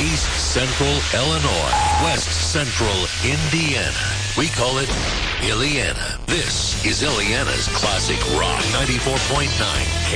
East Central Illinois, West Central Indiana. We call it Illiana. This is Illiana's Classic Rock 94.9.